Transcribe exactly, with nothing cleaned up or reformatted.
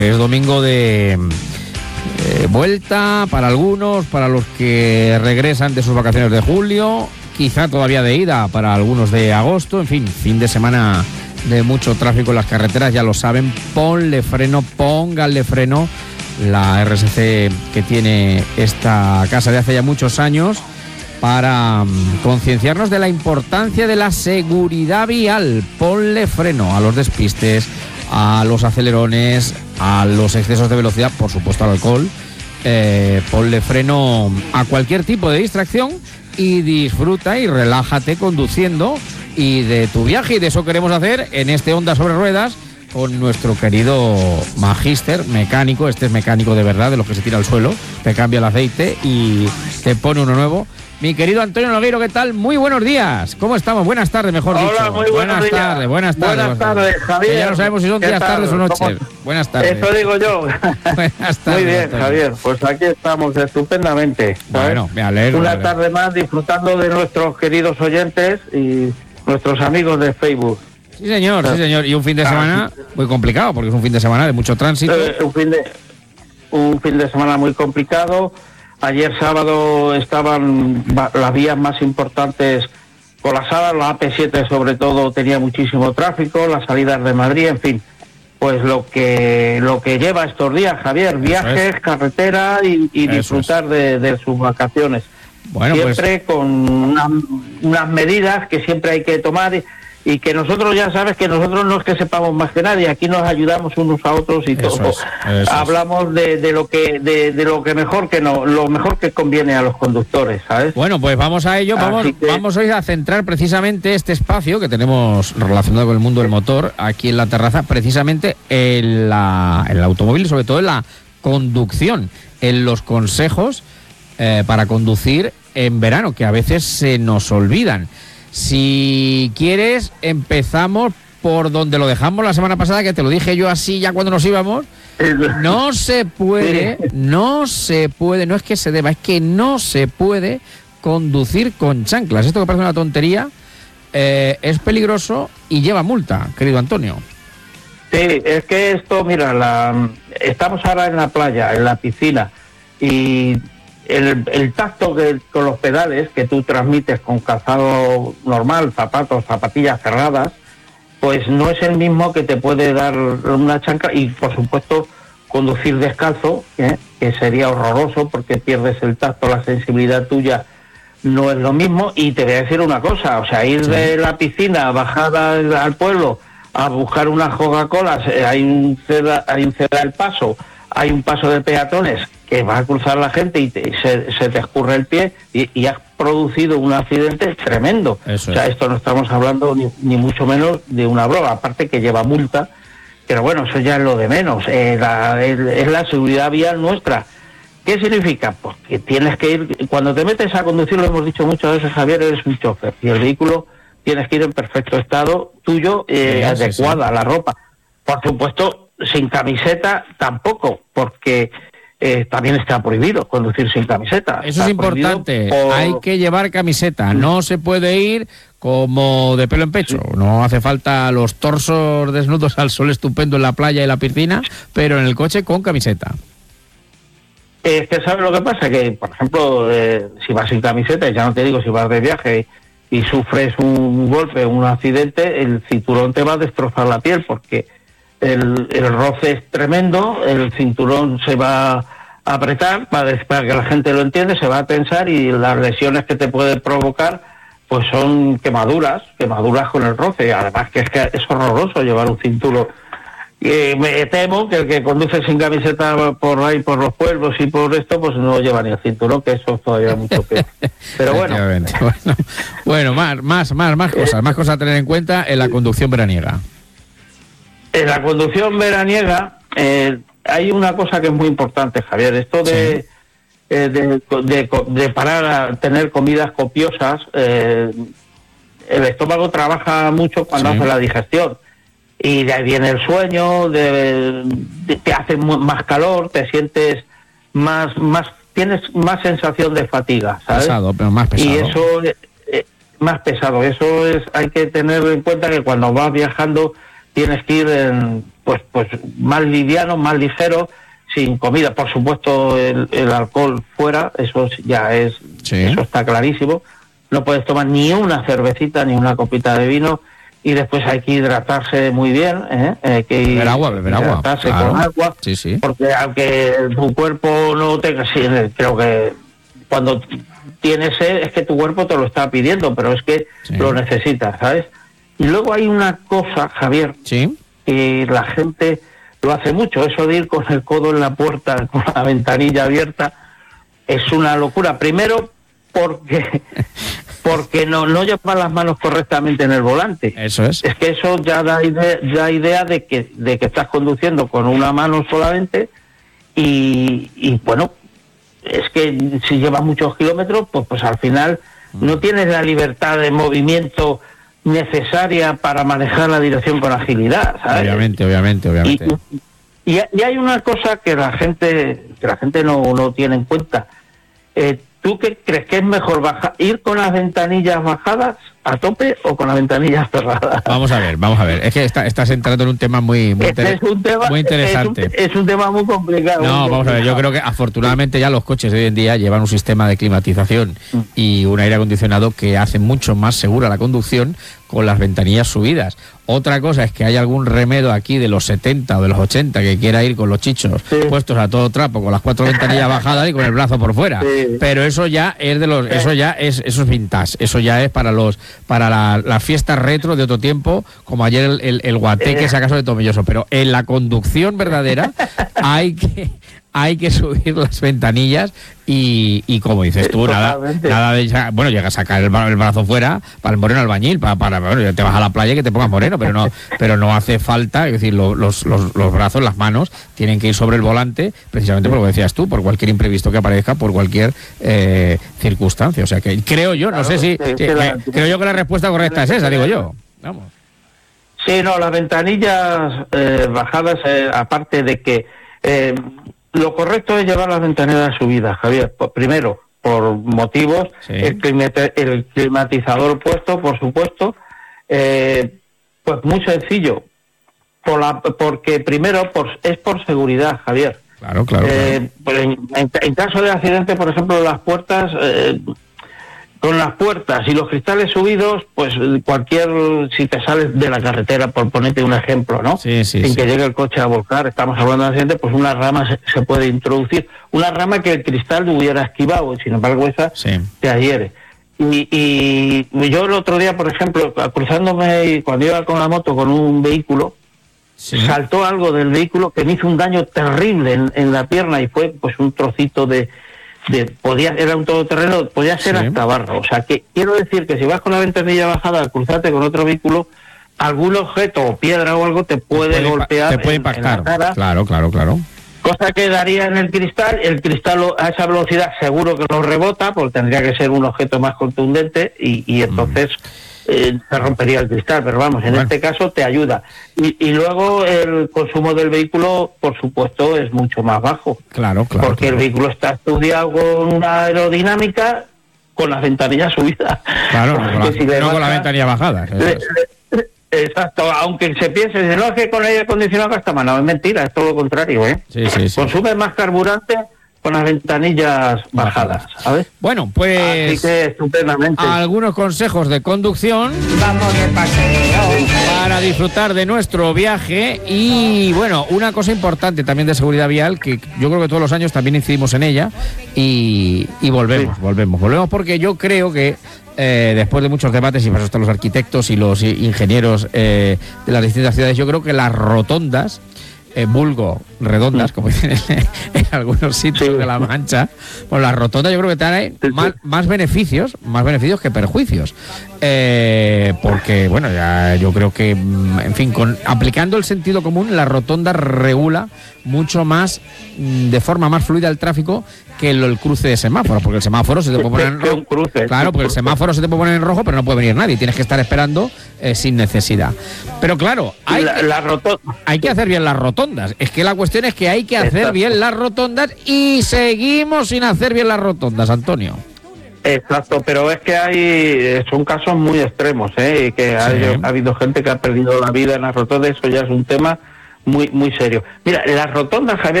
Es domingo de eh, vuelta para algunos, para los que regresan de sus vacaciones de julio, quizá todavía de ida para algunos de agosto, en fin, fin de semana de mucho tráfico en las carreteras, ya lo saben, ponle freno, pónganle freno. La R S C que tiene esta casa de hace ya muchos años para um, concienciarnos de la importancia de la seguridad vial. Ponle freno a los despistes, a los acelerones, a los excesos de velocidad, por supuesto al alcohol. Eh, ponle freno a cualquier tipo de distracción y disfruta y relájate conduciendo y de tu viaje, y de eso queremos hacer en este Onda sobre Ruedas con nuestro querido magíster mecánico. Este es mecánico de verdad, de los que se tira al suelo, te cambia el aceite y te pone uno nuevo. Mi querido Antonio Nogueiro, ¿qué tal? Muy buenos días. ¿Cómo estamos? Buenas tardes, mejor Hola, dicho. Muy buenas días. tardes, buenas tardes. Buenas tardes, Javier. Que ya no sabemos si son días, tal? tardes o noches. ¿Cómo? Buenas tardes. Eso digo yo. Buenas tardes. Muy bien, Antonio. Javier. Pues aquí estamos estupendamente, ¿sabes? Bueno, me alegro. Una me alegro. tarde más disfrutando de nuestros queridos oyentes y nuestros amigos de Facebook. Sí, señor, sí, señor. Y un fin de semana muy complicado, porque es un fin de semana de mucho tránsito. Eh, un fin de un fin de semana muy complicado. Ayer sábado estaban las vías más importantes colapsadas, la A P siete sobre todo tenía muchísimo tráfico, las salidas de Madrid, en fin, pues lo que lo que lleva estos días, Javier, viajes, carretera y, y disfrutar de, de sus vacaciones. Bueno, siempre pues... con una, unas medidas que siempre hay que tomar y, y que nosotros, ya sabes que nosotros no es que sepamos más que nadie, aquí nos ayudamos unos a otros y eso todo. Es, eso hablamos es. de, de lo que de, de lo que mejor que no lo mejor que conviene a los conductores, ¿sabes? Bueno, pues vamos a ello. Vamos, que... vamos hoy a centrar precisamente este espacio que tenemos relacionado con el mundo del motor aquí en la terraza, precisamente en, la, en el automóvil, sobre todo en la conducción, en los consejos eh, para conducir en verano, que a veces se nos olvidan. Si quieres, empezamos por donde lo dejamos la semana pasada, que te lo dije yo así ya cuando nos íbamos. No se puede, no se puede, no es que se deba, es que no se puede conducir con chanclas. Esto que parece una tontería, eh, es peligroso y lleva multa, querido Antonio. Sí, es que esto, mira, la, estamos ahora en la playa, en la piscina, y el, el tacto que, con los pedales que tú transmites con calzado normal, zapatos, zapatillas cerradas, pues no es el mismo que te puede dar una chancla, y por supuesto conducir descalzo, ¿eh? Que sería horroroso porque pierdes el tacto, la sensibilidad tuya no es lo mismo. Y te voy a decir una cosa, o sea, ir sí. de la piscina, bajar al, al pueblo a buscar unas Coca-Colas, eh, hay un ceda, hay un ceda del paso, hay un paso de peatones que va a cruzar la gente y te, se, se te escurre el pie y, y has producido un accidente tremendo. Eso o sea, es. Esto no estamos hablando ni, ni mucho menos de una broma, aparte que lleva multa, pero bueno, eso ya es lo de menos. Eh, la, es, es la seguridad vial nuestra. ¿Qué significa? Pues que tienes que ir, cuando te metes a conducir, lo hemos dicho muchas veces, Javier, eres un chofer y el vehículo tienes que ir en perfecto estado tuyo, eh, sí, adecuada, sí, sí. La ropa. Por supuesto, sin camiseta tampoco, porque Eh, también está prohibido conducir sin camiseta. Eso está es importante, por... hay que llevar camiseta, no se puede ir como de pelo en pecho, sí. No hace falta los torsos desnudos al sol estupendo en la playa y la piscina, pero en el coche con camiseta. Es que ¿sabes lo que pasa? Que, por ejemplo, eh, si vas sin camiseta, ya no te digo si vas de viaje y sufres un golpe, un accidente, el cinturón te va a destrozar la piel porque El, el roce es tremendo, el cinturón se va a apretar, para, para que la gente lo entienda, se va a tensar y las lesiones que te puede provocar pues son quemaduras, quemaduras con el roce. Además que es que es horroroso llevar un cinturón. Y me temo que el que conduce sin camiseta por ahí, por los pueblos y por esto, pues no lleva ni el cinturón, que eso es todavía mucho peor. Pero bueno. bueno, bueno más, más, más, más cosas, más cosas a tener en cuenta en la conducción veraniega. En la conducción veraniega eh, hay una cosa que es muy importante, Javier. Esto de, sí. eh, de, de, de parar a tener comidas copiosas, eh, el estómago trabaja mucho cuando sí. hace la digestión. Y de ahí viene el sueño, de, de, te hace más calor, te sientes más, más, tienes más sensación de fatiga, ¿sabes? Pesado, pero más pesado. Y eso, eh, más pesado. Eso es, hay que tener en cuenta que cuando vas viajando tienes que ir en, pues, pues más livianos, más ligeros, sin comida. Por supuesto, el, el alcohol fuera, eso ya es, sí. Eso está clarísimo. No puedes tomar ni una cervecita ni una copita de vino, y después hay que hidratarse muy bien, ¿eh? Hay que beber agua, beber hidratarse agua, con claro. agua, sí, sí. Porque aunque tu cuerpo no tenga, sí, creo que cuando tienes sed es que tu cuerpo te lo está pidiendo, pero es que sí. Lo necesitas, ¿sabes? Y luego hay una cosa, Javier, sí. Que la gente lo hace mucho, eso de ir con el codo en la puerta, con la ventanilla abierta, es una locura. Primero, porque porque no no llevan las manos correctamente en el volante. Eso es. Es que eso ya da idea, da idea de que de que estás conduciendo con una mano solamente, y, y bueno, es que si llevas muchos kilómetros, pues pues al final mm. no tienes la libertad de movimiento necesaria para manejar la dirección con agilidad, ¿sabes? Obviamente, obviamente, obviamente. Y, y, y hay una cosa que la gente que la gente no, no tiene en cuenta. Eh, ¿Tú qué crees que es mejor, baja, ir con las ventanillas bajadas a tope o con las ventanillas cerradas? Vamos a ver, vamos a ver. Es que está, estás entrando en un tema muy, muy, inter- es un tema, muy interesante. Es un, es un tema muy complicado. No, muy vamos complicado. a ver. Yo creo que afortunadamente ya los coches de hoy en día llevan un sistema de climatización mm. y un aire acondicionado que hace mucho más segura la conducción con las ventanillas subidas. Otra cosa es que hay algún remedo aquí de los setenta o de los ochenta que quiera ir con los chichos sí. puestos a todo trapo, con las cuatro ventanillas bajadas y con el brazo por fuera. Sí. Pero eso ya es de los, sí. eso ya es, eso es vintage. Eso ya es para los, para la, las fiestas retro de otro tiempo, como ayer el, el, el guateque, si acaso de Tomelloso. Pero en la conducción verdadera hay que hay que subir las ventanillas y, y como dices tú, nada, nada de, bueno, llega a sacar el, el brazo fuera para el moreno albañil, para, para, bueno, te vas a la playa y que te pongas moreno, pero no, pero no hace falta, es decir, lo, los, los, los brazos, las manos tienen que ir sobre el volante, precisamente por lo que decías tú, por cualquier imprevisto que aparezca, por cualquier eh, circunstancia. O sea que creo yo, no sé si, sí, sí, la, creo yo que la respuesta correcta es esa, digo yo. Vamos. Sí, no, las ventanillas eh, bajadas, eh, aparte de que eh, lo correcto es llevar las ventanillas subidas, Javier. Primero, por motivos, sí. el, climate, el climatizador puesto, por supuesto. Eh, pues muy sencillo. Por la, porque primero por, es por seguridad, Javier. Claro, claro. Eh, claro. En, en, en caso de accidente, por ejemplo, las puertas... Eh, con las puertas y los cristales subidos, pues cualquier, si te sales de la carretera, por ponerte un ejemplo, ¿no? Sí, sí, Sin sí. que llegue el coche a volcar, estamos hablando de accidente, pues una rama se, se puede introducir, una rama que el cristal hubiera esquivado, sin embargo esa sí. te adhiere. Y, y yo el otro día, por ejemplo, cruzándome, cuando iba con la moto con un vehículo, sí. saltó algo del vehículo que me hizo un daño terrible en, en la pierna, y fue pues un trocito de... De, podía, era un todoterreno, podía ser sí. hasta barro. O sea, que quiero decir que si vas con la ventanilla bajada, cruzarte con otro vehículo, algún objeto o piedra o algo te puede, te puede golpear, te puede en, impactar. en la cara. Claro, claro, claro. Cosa que daría en el cristal, el cristal a esa velocidad seguro que no rebota, porque tendría que ser un objeto más contundente, y, y entonces mm. eh, se rompería el cristal, pero vamos, en bueno. este caso te ayuda. Y, y luego el consumo del vehículo, por supuesto, es mucho más bajo. Claro, claro. Porque claro. el vehículo está estudiado con una aerodinámica, con las ventanillas subidas. Claro, no, con la, si no baja, con la ventanilla bajada. Le, le, exacto, aunque se piense, no es que con aire acondicionado gasta más, no, es mentira, es todo lo contrario, ¿eh? Sí, sí, sí. Consume más carburante con las ventanillas bajadas, ¿sabes? Bueno, pues... Así que estupendamente. Algunos consejos de conducción. Vamos de paseo. Para disfrutar de nuestro viaje. Y bueno, una cosa importante también de seguridad vial, que yo creo que todos los años también incidimos en ella. Y, y volvemos, sí. volvemos, volvemos porque yo creo que eh, después de muchos debates, y para eso están los arquitectos y los ingenieros eh, de las distintas ciudades, yo creo que las rotondas, Eh, vulgo redondas, como dicen en, en algunos sitios sí. de La Mancha, pues las rotondas yo creo que traen más, más beneficios, más beneficios que perjuicios. Eh, porque, bueno, ya yo creo que, en fin, con aplicando el sentido común, la rotonda regula mucho más, de forma más fluida el tráfico que el, el cruce de semáforos, porque el semáforo se te puede poner en rojo. Cruce, claro, porque el semáforo se te puede poner en rojo, pero no puede venir nadie, tienes que estar esperando eh, sin necesidad. Pero claro, hay, la, que, la roto- hay que hacer bien las rotondas. Es que la cuestión es que hay que hacer Exacto. bien las rotondas y seguimos sin hacer bien las rotondas, Antonio. Exacto, pero es que hay son casos muy extremos, ¿eh? Y que sí. hay, ha habido gente que ha perdido la vida en las rotondas, eso ya es un tema muy muy serio. Mira, las rotondas, Javier,